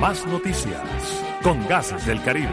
Más noticias con Gases del Caribe.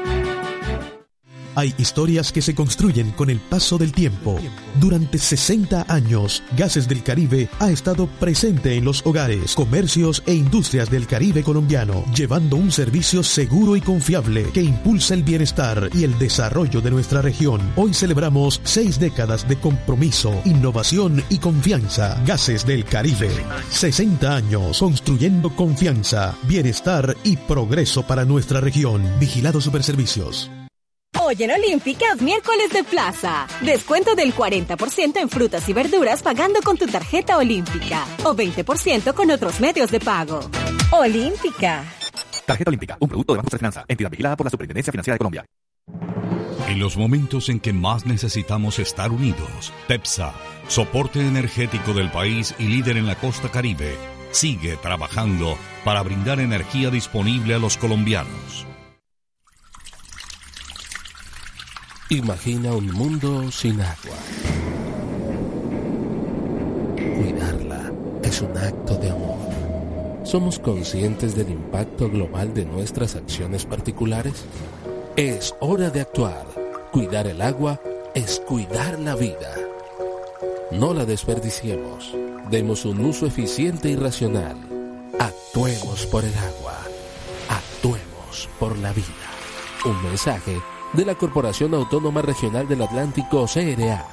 Hay historias que se construyen con el paso del tiempo. Durante 60 años, Gases del Caribe ha estado presente en los hogares, comercios e industrias del Caribe colombiano, llevando un servicio seguro y confiable que impulsa el bienestar y el desarrollo de nuestra región. Hoy celebramos 6 décadas de compromiso, innovación y confianza. Gases del Caribe. 60 años construyendo confianza, bienestar y progreso para nuestra región. Vigilado Superservicios. Hoy en Olímpica es miércoles de plaza. Descuento del 40% en frutas y verduras pagando con tu tarjeta Olímpica. O 20% con otros medios de pago. Olímpica. Tarjeta Olímpica, un producto de Banco de Finanza, entidad vigilada por la Superintendencia Financiera de Colombia. En los momentos en que más necesitamos estar unidos, TEPSA, soporte energético del país y líder en la costa Caribe, sigue trabajando para brindar energía disponible a los colombianos. Imagina un mundo sin agua. Cuidarla es un acto de amor. ¿Somos conscientes del impacto global de nuestras acciones particulares? Es hora de actuar. Cuidar el agua es cuidar la vida. No la desperdiciemos. Demos un uso eficiente y racional. Actuemos por el agua. Actuemos por la vida. Un mensaje de la Corporación Autónoma Regional del Atlántico, CRA.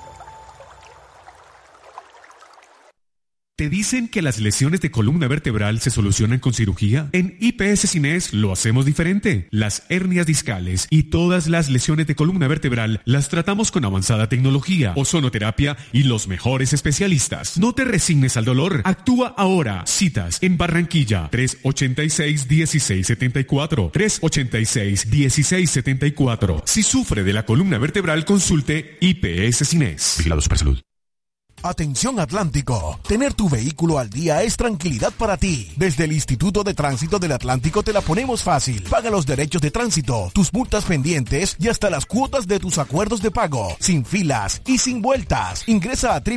¿Te dicen que las lesiones de columna vertebral se solucionan con cirugía? En IPS Cines lo hacemos diferente. Las hernias discales y todas las lesiones de columna vertebral las tratamos con avanzada tecnología, ozonoterapia y los mejores especialistas. No te resignes al dolor. Actúa ahora. Citas en Barranquilla 386-1674. 386-1674. Si sufre de la columna vertebral, consulte IPS Cines. Vigilado Supersalud. Atención Atlántico, tener tu vehículo al día es tranquilidad para ti. Desde el Instituto de Tránsito del Atlántico te la ponemos fácil. Paga los derechos de tránsito, tus multas pendientes y hasta las cuotas de tus acuerdos de pago, sin filas y sin vueltas. Ingresa a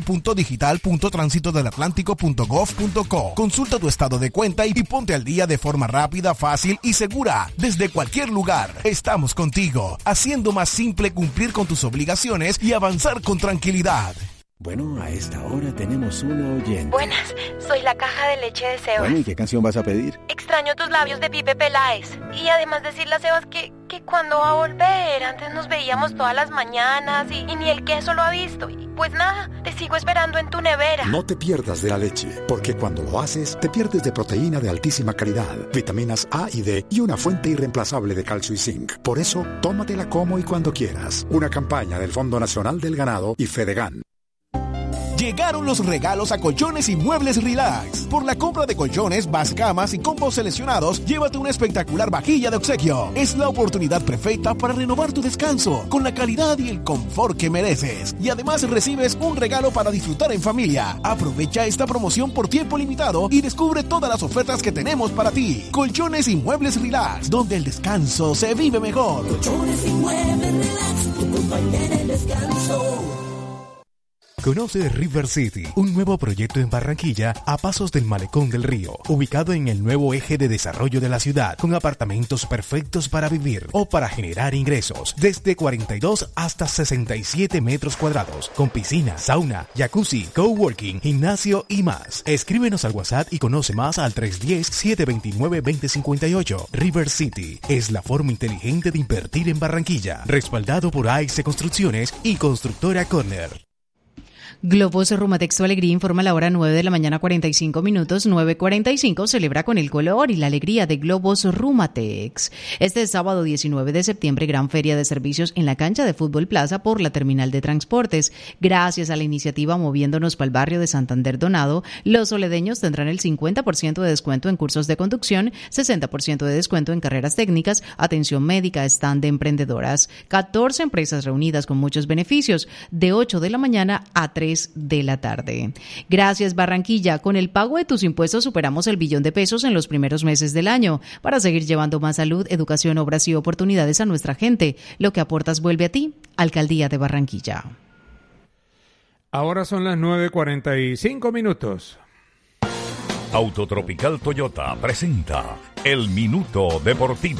www.digital.transitodelatlántico.gov.co. Consulta tu estado de cuenta y ponte al día de forma rápida, fácil y segura. Desde cualquier lugar, estamos contigo, haciendo más simple cumplir con tus obligaciones y avanzar con tranquilidad. Bueno, a esta hora tenemos una oyente. Buenas, soy la caja de leche de Sebas. Bueno, ¿y qué canción vas a pedir? Extraño tus labios de Pipe Peláez. Y además decirle a Sebas que cuando va a volver. Antes nos veíamos todas las mañanas y ni el queso lo ha visto. Y pues nada, te sigo esperando en tu nevera. No te pierdas de la leche, porque cuando lo haces, te pierdes de proteína de altísima calidad, vitaminas A y D y una fuente irreemplazable de calcio y zinc. Por eso, tómatela como y cuando quieras. Una campaña del Fondo Nacional del Ganado y Fedegan. Llegaron los regalos a Colchones y Muebles Relax. Por la compra de colchones, camas y combos seleccionados, llévate una espectacular vajilla de obsequio. Es la oportunidad perfecta para renovar tu descanso con la calidad y el confort que mereces. Y además recibes un regalo para disfrutar en familia. Aprovecha esta promoción por tiempo limitado y descubre todas las ofertas que tenemos para ti. Colchones y Muebles Relax, donde el descanso se vive mejor. Colchones y Muebles Relax, tu compañía en el descanso. Conoce River City, un nuevo proyecto en Barranquilla a pasos del Malecón del Río, ubicado en el nuevo eje de desarrollo de la ciudad, con apartamentos perfectos para vivir o para generar ingresos, desde 42 hasta 67 metros cuadrados, con piscina, sauna, jacuzzi, coworking, gimnasio y más. Escríbenos al WhatsApp y conoce más al 310-729-2058. River City es la forma inteligente de invertir en Barranquilla, respaldado por AIC Construcciones y Constructora Corner. Globos Rumatex Tu Alegría informa la hora 9 de la mañana 45 minutos, 9:45, celebra con el color y la alegría de Globos Rumatex. Este sábado 19 de septiembre, gran feria de servicios en la cancha de Fútbol Plaza por la terminal de transportes. Gracias a la iniciativa Moviéndonos para el barrio de Santander Donado, los soledeños tendrán el 50% de descuento en cursos de conducción, 60% de descuento en carreras técnicas, atención médica, stand de emprendedoras. 14 empresas reunidas con muchos beneficios, de 8 de la mañana a 3 de la tarde. Gracias, Barranquilla. Con el pago de tus impuestos superamos el $1 billón en los primeros meses del año para seguir llevando más salud, educación, obras y oportunidades a nuestra gente. Lo que aportas vuelve a ti. Alcaldía de Barranquilla. Ahora son las 9:45 minutos. Autotropical Toyota presenta El Minuto Deportivo.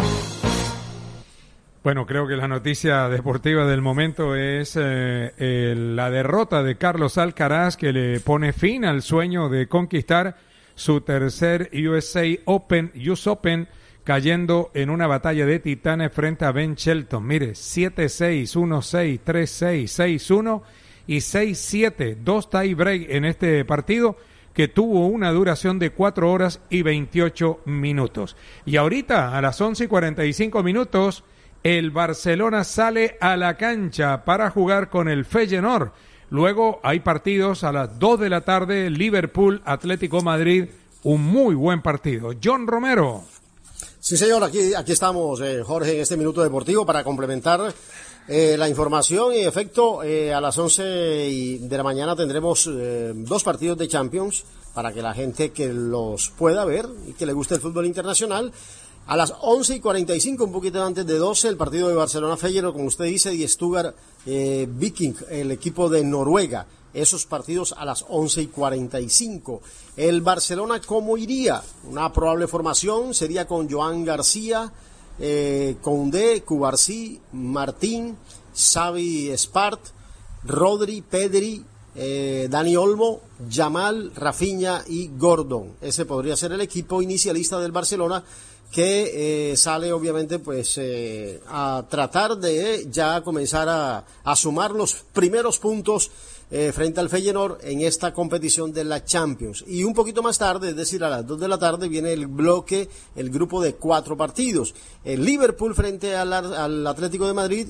Bueno, creo que la noticia deportiva del momento es la derrota de Carlos Alcaraz, que le pone fin al sueño de conquistar su tercer US Open, cayendo en una batalla de titanes frente a Ben Shelton. Mire, 7-6, 1-6, 3-6, 6-1 y 6-7, 2 tie break en este partido que tuvo una duración de 4 horas y 28 minutos. Y ahorita, a las 11:45, el Barcelona sale a la cancha para jugar con el Feyenoord. Luego hay partidos a las 2 de la tarde, Liverpool, Atlético Madrid, un muy buen partido. John Romero. Sí, señor, aquí estamos, Jorge, en este Minuto Deportivo para complementar la información. Y en efecto, a las 11 de la mañana tendremos 2 partidos de Champions para que la gente que los pueda ver y que le guste el fútbol internacional. A las 11:45, un poquito antes de 12, el partido de Barcelona-Feyenoord, como usted dice, y Stuttgart Viking, el equipo de Noruega. Esos partidos a las 11:45. El Barcelona, ¿cómo iría? Una probable formación sería con Joan García, Koundé, Cubarsí, Martín, Xavi Espart, Rodri, Pedri, Dani Olmo, Yamal, Rafinha y Gordon. Ese podría ser el equipo inicialista del Barcelona, que sale obviamente pues a tratar de ya comenzar a sumar los primeros puntos frente al Feyenoord en esta competición de la Champions. Y un poquito más tarde, es decir, a las 2 de la tarde, viene el grupo de 4 partidos. El Liverpool frente al Atlético de Madrid,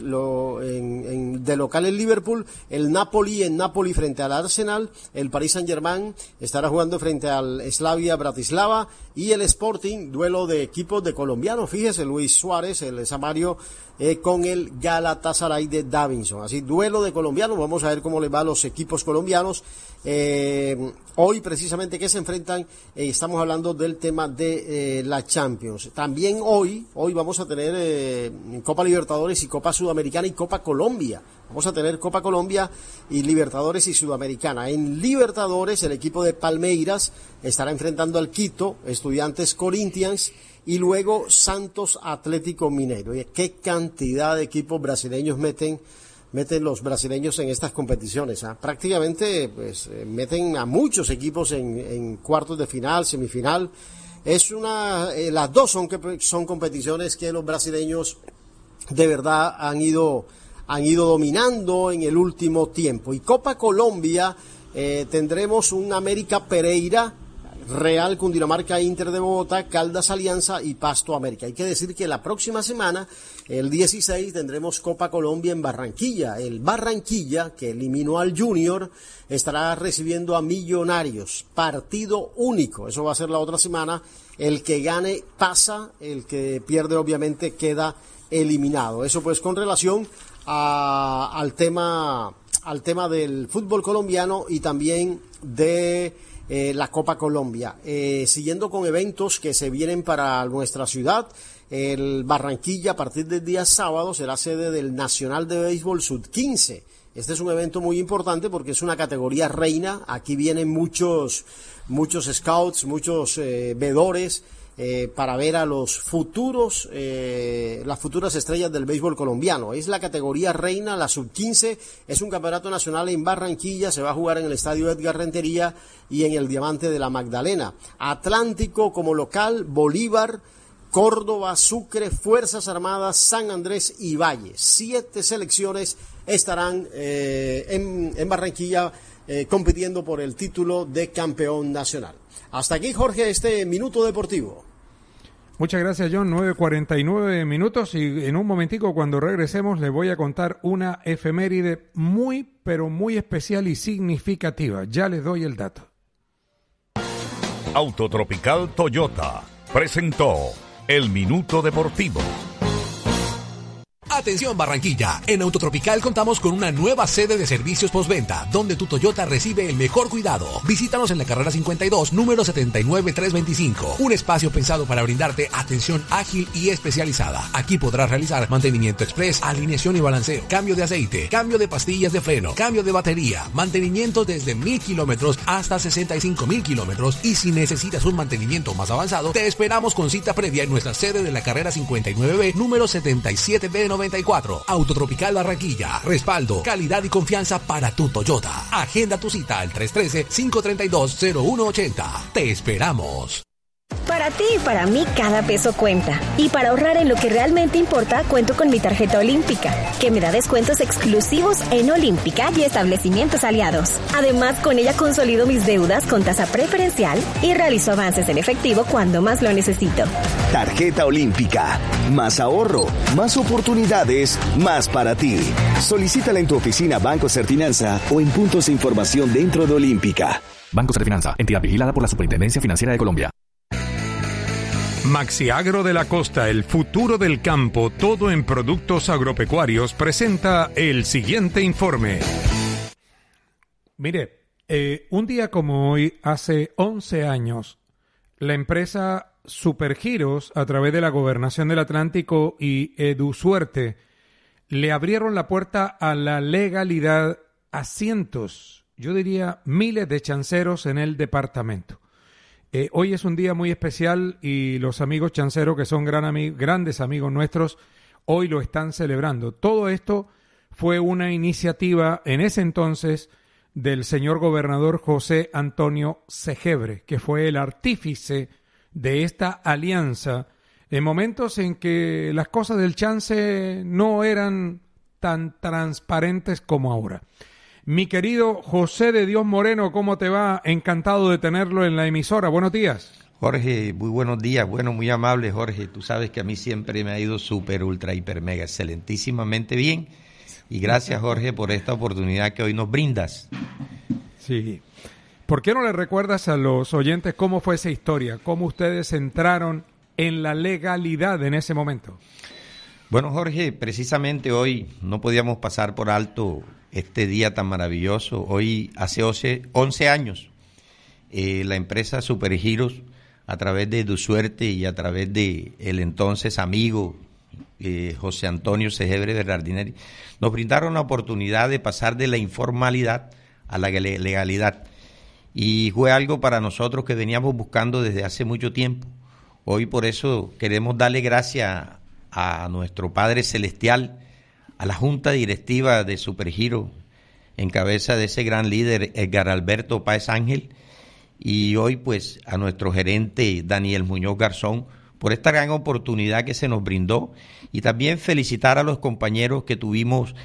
de local el Liverpool, el Napoli frente al Arsenal, el Paris Saint-Germain estará jugando frente al Slavia Bratislava, y el Sporting, duelo de equipos de colombianos, fíjese, Luis Suárez, el Samario, con el Galatasaray de Davinson. Así, duelo de colombianos, vamos a ver cómo les va a los equipos colombianos. Hoy precisamente que se enfrentan, estamos hablando del tema de la Champions. También hoy vamos a tener Copa Libertadores y Copa Sudamericana y Copa Colombia. Vamos a tener Copa Colombia y Libertadores y Sudamericana. En Libertadores, el equipo de Palmeiras estará enfrentando al Quito, Estudiantes Corinthians, y luego Santos Atlético Mineiro. Y qué cantidad de equipos brasileños meten los brasileños en estas competiciones, ¿eh? Prácticamente pues meten a muchos equipos en cuartos de final, semifinal. Las dos son competiciones que los brasileños de verdad han ido dominando en el último tiempo. Y Copa Colombia, tendremos un América Pereira, Real Cundinamarca, Inter de Bogotá, Caldas Alianza y Pasto América. Hay que decir que la próxima semana, el 16, tendremos Copa Colombia en Barranquilla. El Barranquilla, que eliminó al Junior, estará recibiendo a Millonarios. Partido único. Eso va a ser la otra semana. El que gane pasa, el que pierde obviamente queda eliminado. Eso pues con relación al tema del fútbol colombiano y también de la Copa Colombia. Siguiendo con eventos que se vienen para nuestra ciudad, el Barranquilla a partir del día sábado será sede del Nacional de Béisbol Sub-15. Este es un evento muy importante porque es una categoría reina. Aquí vienen muchos scouts, muchos vedores para ver a los futuros, las futuras estrellas del béisbol colombiano. Es la categoría reina, la Sub-15, es un campeonato nacional en Barranquilla, se va a jugar en el Estadio Edgar Rentería y en el Diamante de la Magdalena. Atlántico como local, Bolívar, Córdoba, Sucre, Fuerzas Armadas, San Andrés y Valle. 7 selecciones estarán en Barranquilla compitiendo por el título de campeón nacional. Hasta aquí, Jorge, este Minuto Deportivo. Muchas gracias, John. 9:49 y en un momentico, cuando regresemos, les voy a contar una efeméride muy, pero muy especial y significativa. Ya les doy el dato. Autotropical Toyota presentó El Minuto Deportivo. Atención Barranquilla, en Autotropical contamos con una nueva sede de servicios postventa, donde tu Toyota recibe el mejor cuidado. Visítanos en la carrera 52, número 79325. Un espacio pensado para brindarte atención ágil y especializada. Aquí podrás realizar mantenimiento express, alineación y balanceo, cambio de aceite, cambio de pastillas de freno, cambio de batería, mantenimiento desde 1000 kilómetros hasta 65,000 kilómetros. Y si necesitas un mantenimiento más avanzado, te esperamos con cita previa en nuestra sede de la carrera 59B, número 77B94. Autotropical Barranquilla. Respaldo, calidad y confianza para tu Toyota. Agenda tu cita al 313-532-0180. Te esperamos. Para ti y para mí cada peso cuenta. Y para ahorrar en lo que realmente importa, cuento con mi tarjeta Olímpica, que me da descuentos exclusivos en Olímpica y establecimientos aliados. Además, con ella consolido mis deudas con tasa preferencial y realizo avances en efectivo cuando más lo necesito. Tarjeta Olímpica. Más ahorro, más oportunidades, más para ti. Solicítala en tu oficina Banco Serfinanza o en puntos de información dentro de Olímpica. Banco Serfinanza, entidad vigilada por la Superintendencia Financiera de Colombia. Maxiagro de la Costa, el futuro del campo, todo en productos agropecuarios, presenta el siguiente informe. Mire, un día como hoy, hace 11 años, la empresa Supergiros, a través de la Gobernación del Atlántico y EduSuerte, le abrieron la puerta a la legalidad a cientos, yo diría miles de chanceros en el departamento. Hoy es un día muy especial y los amigos chanceros, que son grandes amigos nuestros, hoy lo están celebrando. Todo esto fue una iniciativa en ese entonces del señor gobernador José Antonio Segebre, que fue el artífice de esta alianza en momentos en que las cosas del chance no eran tan transparentes como ahora. Mi querido José de Dios Moreno, ¿cómo te va? Encantado de tenerlo en la emisora. Buenos días. Jorge, muy buenos días. Bueno, muy amable, Jorge. Tú sabes que a mí siempre me ha ido súper, ultra, hiper, mega, excelentísimamente bien. Y gracias, Jorge, por esta oportunidad que hoy nos brindas. Sí. ¿Por qué no le recuerdas a los oyentes cómo fue esa historia? ¿Cómo ustedes entraron en la legalidad en ese momento? Bueno, Jorge, precisamente hoy no podíamos pasar por alto este día tan maravilloso. Hoy, hace 11 años, la empresa Supergiros, a través de EduSuerte y a través de el entonces amigo José Antonio Segebre Bernardinelli, nos brindaron la oportunidad de pasar de la informalidad a la legalidad. Y fue algo para nosotros que veníamos buscando desde hace mucho tiempo. Hoy por eso queremos darle gracias a nuestro Padre Celestial, a la Junta Directiva de Supergiros, en cabeza de ese gran líder Edgar Alberto Páez Ángel, y hoy pues a nuestro gerente Daniel Muñoz Garzón por esta gran oportunidad que se nos brindó, y también felicitar a los compañeros que tuvimos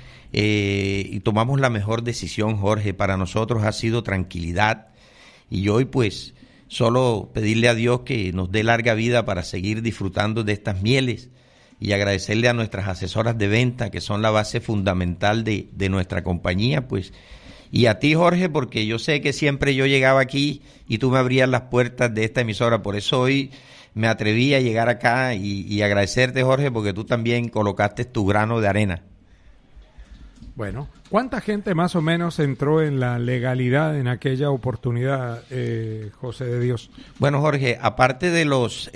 y tomamos la mejor decisión, Jorge. Para nosotros ha sido tranquilidad, y hoy pues solo pedirle a Dios que nos dé larga vida para seguir disfrutando de estas mieles, y agradecerle a nuestras asesoras de venta, que son la base fundamental de nuestra compañía, pues, y a ti, Jorge, porque yo sé que siempre yo llegaba aquí y tú me abrías las puertas de esta emisora. Por eso hoy me atreví a llegar acá y agradecerte, Jorge, porque tú también colocaste tu grano de arena. Bueno, ¿cuánta gente más o menos entró en la legalidad en aquella oportunidad, José de Dios? Bueno, Jorge, aparte de los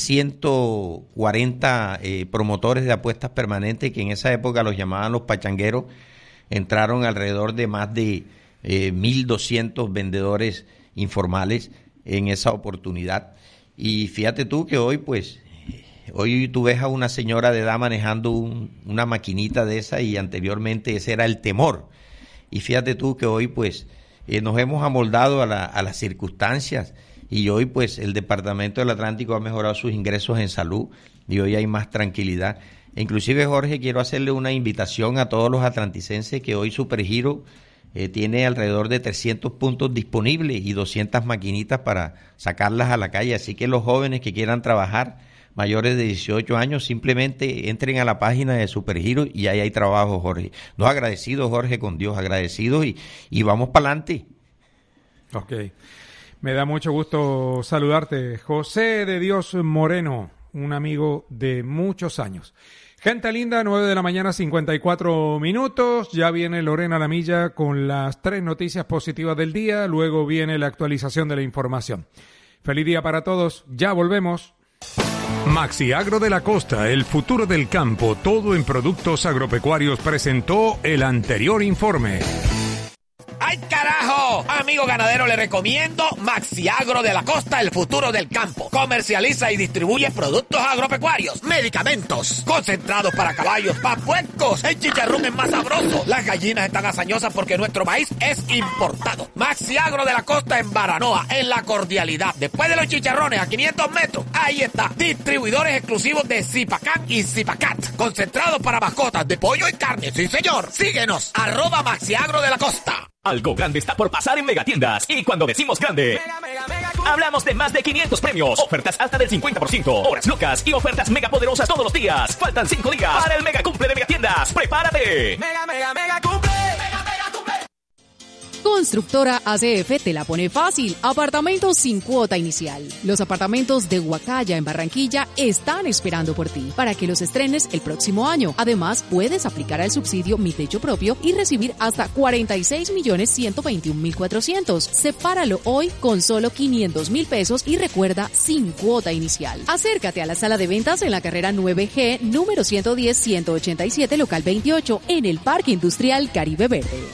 140 promotores de apuestas permanentes, que en esa época los llamaban los pachangueros, entraron alrededor de más de 1.200 vendedores informales en esa oportunidad. Y fíjate tú que hoy, pues, hoy tú ves a una señora de edad manejando una maquinita de esa, y anteriormente ese era el temor. Y fíjate tú que hoy pues nos hemos amoldado a las circunstancias, y hoy pues el Departamento del Atlántico ha mejorado sus ingresos en salud y hoy hay más tranquilidad. Inclusive, Jorge, quiero hacerle una invitación a todos los atlanticenses que hoy Supergiro tiene alrededor de 300 puntos disponibles y 200 maquinitas para sacarlas a la calle. Así que los jóvenes que quieran trabajar, mayores de 18 años, simplemente entren a la página de Supergiro y ahí hay trabajo, Jorge. Nos agradecidos, Jorge, con Dios, agradecidos y vamos para adelante. Ok. Me da mucho gusto saludarte. José de Dios Moreno, un amigo de muchos años. Gente linda, 9 de la mañana, 54 minutos. Ya viene Lorena Lamilla con las 3 noticias positivas del día. Luego viene la actualización de la información. Feliz día para todos. Ya volvemos. Maxiagro de la Costa, el futuro del campo, todo en productos agropecuarios, presentó el anterior informe. ¡Ay, carajo! Amigo ganadero, le recomiendo Maxiagro de la Costa, el futuro del campo. Comercializa y distribuye productos agropecuarios, medicamentos, concentrados para caballos, para puercos. El chicharrón es más sabroso. Las gallinas están hazañosas porque nuestro maíz es importado. Maxiagro de la Costa en Baranoa, en La Cordialidad. Después de los chicharrones, a 500 metros, ahí está. Distribuidores exclusivos de Zipacán y Zipacat. Concentrados para mascotas de pollo y carne. Sí, señor. Síguenos. @Maxiagro de la Costa. Algo grande está por pasar en Megatiendas. Y cuando decimos grande, hablamos de más de 500 premios, ofertas hasta del 50%, horas locas y ofertas mega poderosas todos los días. Faltan 5 días para el mega cumple de Megatiendas. ¡Prepárate! Mega cumple. Constructora ACF te la pone fácil. Apartamentos sin cuota inicial. Los apartamentos de Huacaya en Barranquilla están esperando por ti para que los estrenes el próximo año. Además, puedes aplicar al subsidio Mi Techo Propio y recibir hasta 46.121.400. Sepáralo hoy con solo 500.000 pesos y recuerda, sin cuota inicial. Acércate a la sala de ventas en la carrera 9G, número 110-187, local 28, en el Parque Industrial Caribe Verde.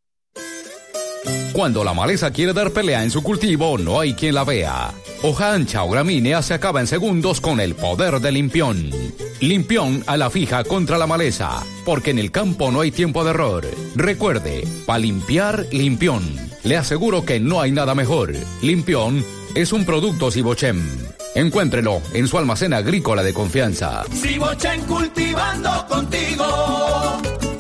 Cuando la maleza quiere dar pelea en su cultivo, no hay quien la vea. Hoja ancha o gramínea se acaba en segundos con el poder de Limpión. Limpión a la fija contra la maleza, porque en el campo no hay tiempo de error. Recuerde, para limpiar, Limpión. Le aseguro que no hay nada mejor. Limpión es un producto Sibochem. Encuéntrelo en su almacén agrícola de confianza. Sibochem, cultivando contigo.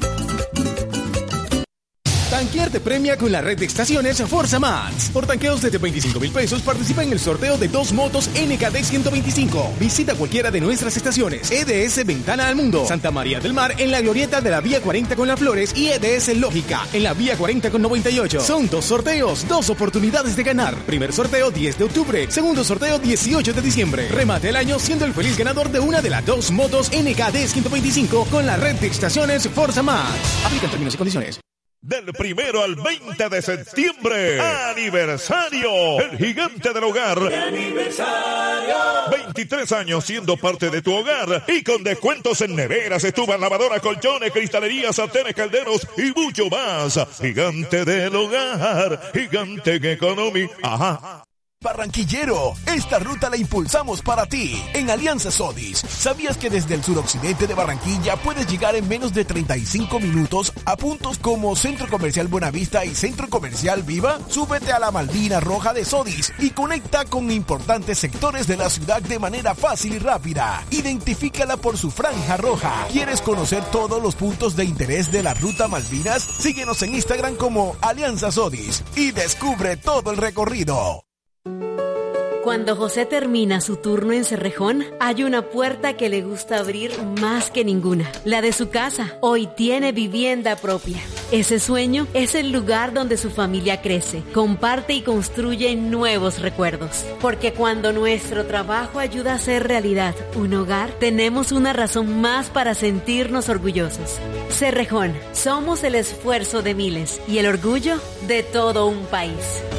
Tanquear te premia con la red de estaciones Forza Max. Por tanqueos desde 25.000 pesos participa en el sorteo de 2 motos NKD 125. Visita cualquiera de nuestras estaciones. EDS Ventana al Mundo, Santa María del Mar en la glorieta de la Vía 40 con Las Flores y EDS Lógica en la Vía 40 con 98. Son 2 sorteos, 2 oportunidades de ganar. Primer sorteo 10 de octubre, segundo sorteo 18 de diciembre. Remate el año siendo el feliz ganador de una de las 2 motos NKD 125 con la red de estaciones Forza Max. Aplica términos y condiciones. Del 1 al 20 de septiembre, aniversario, el gigante del hogar. ¡Aniversario! 23 años siendo parte de tu hogar y con descuentos en neveras, estufas, lavadoras, colchones, cristalerías, sartenes, calderos y mucho más. Gigante del hogar, gigante en economía. Ajá. Barranquillero, esta ruta la impulsamos para ti en Alianza Sodis. ¿Sabías que desde el suroccidente de Barranquilla puedes llegar en menos de 35 minutos a puntos como Centro Comercial Buenavista y Centro Comercial Viva? Súbete a la Malvina Roja de Sodis y conecta con importantes sectores de la ciudad de manera fácil y rápida. Identifícala por su franja roja. ¿Quieres conocer todos los puntos de interés de la Ruta Malvinas? Síguenos en Instagram como Alianza Sodis y descubre todo el recorrido. Cuando José termina su turno en Cerrejón, hay una puerta que le gusta abrir más que ninguna, la de su casa. Hoy tiene vivienda propia. Ese sueño es el lugar donde su familia crece, comparte y construye nuevos recuerdos. Porque cuando nuestro trabajo ayuda a hacer realidad un hogar, tenemos una razón más para sentirnos orgullosos. Cerrejón, somos el esfuerzo de miles y el orgullo de todo un país.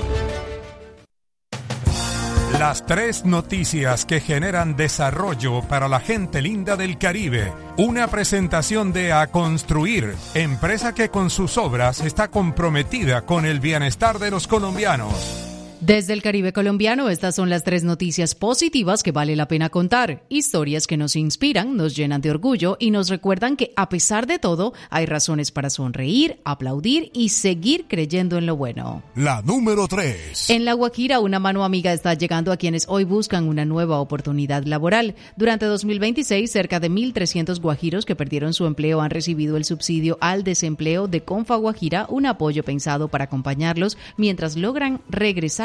Las 3 noticias que generan desarrollo para la gente linda del Caribe. Una presentación de A Construir, empresa que con sus obras está comprometida con el bienestar de los colombianos. Desde el Caribe colombiano, estas son las 3 noticias positivas que vale la pena contar. Historias que nos inspiran, nos llenan de orgullo y nos recuerdan que, a pesar de todo, hay razones para sonreír, aplaudir y seguir creyendo en lo bueno. La número 3. En La Guajira, una mano amiga está llegando a quienes hoy buscan una nueva oportunidad laboral. Durante 2026, cerca de 1.300 guajiros que perdieron su empleo han recibido el subsidio al desempleo de Confa Guajira, un apoyo pensado para acompañarlos mientras logran regresar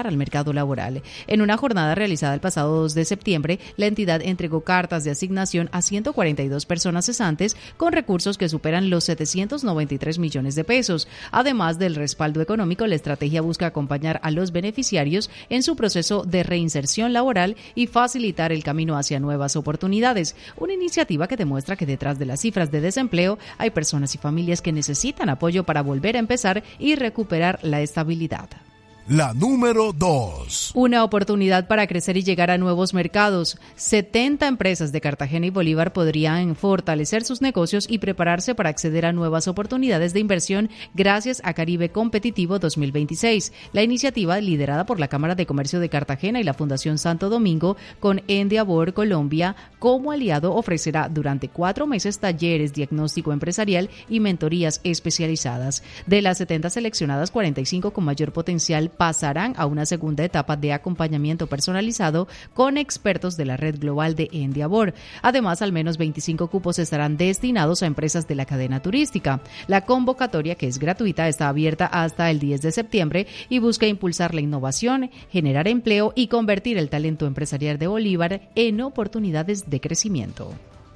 al mercado laboral. En una jornada realizada el pasado 2 de septiembre, la entidad entregó cartas de asignación a 142 personas cesantes con recursos que superan los 793 millones de pesos. Además del respaldo económico, la estrategia busca acompañar a los beneficiarios en su proceso de reinserción laboral y facilitar el camino hacia nuevas oportunidades. Una iniciativa que demuestra que detrás de las cifras de desempleo hay personas y familias que necesitan apoyo para volver a empezar y recuperar la estabilidad. La número 2. Una oportunidad para crecer y llegar a nuevos mercados. 70 empresas de Cartagena y Bolívar podrían fortalecer sus negocios y prepararse para acceder a nuevas oportunidades de inversión gracias a Caribe Competitivo 2026. La iniciativa, liderada por la Cámara de Comercio de Cartagena y la Fundación Santo Domingo, con Endeavor Colombia como aliado, ofrecerá durante 4 meses talleres, diagnóstico empresarial y mentorías especializadas. De las 70 seleccionadas, 45 con mayor potencial pasarán a una segunda etapa de acompañamiento personalizado con expertos de la red global de Endeavor. Además, al menos 25 cupos estarán destinados a empresas de la cadena turística. La convocatoria, que es gratuita, está abierta hasta el 10 de septiembre y busca impulsar la innovación, generar empleo y convertir el talento empresarial de Bolívar en oportunidades de crecimiento.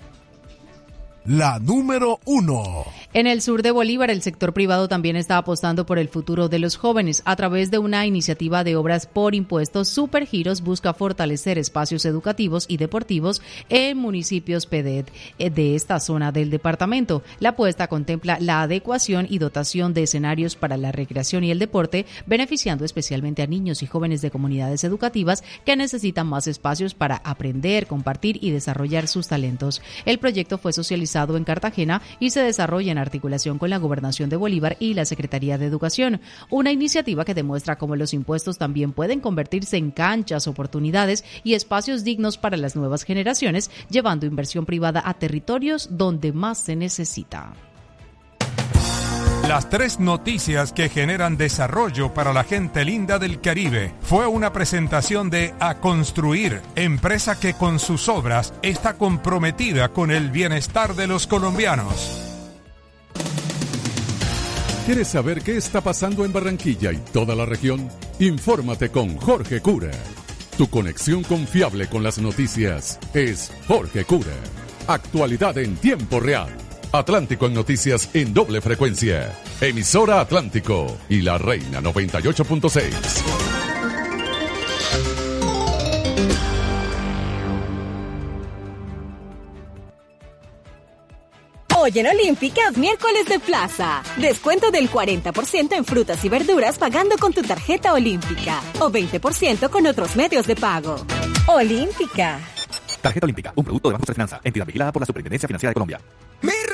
La número 1. En el sur de Bolívar, el sector privado también está apostando por el futuro de los jóvenes. A través de una iniciativa de obras por impuestos, Supergiros busca fortalecer espacios educativos y deportivos en municipios PEDET de esta zona del departamento. La apuesta contempla la adecuación y dotación de escenarios para la recreación y el deporte, beneficiando especialmente a niños y jóvenes de comunidades educativas que necesitan más espacios para aprender, compartir y desarrollar sus talentos. El proyecto fue socializado en Cartagena y se desarrolla en articulación con la Gobernación de Bolívar y la Secretaría de Educación. Una iniciativa que demuestra cómo los impuestos también pueden convertirse en canchas, oportunidades y espacios dignos para las nuevas generaciones, llevando inversión privada a territorios donde más se necesita. Las 3 noticias que generan desarrollo para la gente linda del Caribe. Fue una presentación de A Construir, empresa que con sus obras está comprometida con el bienestar de los colombianos. ¿Quieres saber qué está pasando en Barranquilla y toda la región? Infórmate con Jorge Cura. Tu conexión confiable con las noticias es Jorge Cura. Actualidad en tiempo real. Atlántico en noticias en doble frecuencia. Emisora Atlántico y La Reina 98.6. Hoy en Olímpica es miércoles de plaza. Descuento del 40% en frutas y verduras pagando con tu tarjeta Olímpica. O 20% con otros medios de pago. Olímpica. Tarjeta Olímpica, un producto de Banco de Finanza, entidad vigilada por la Superintendencia Financiera de Colombia. ¡Mi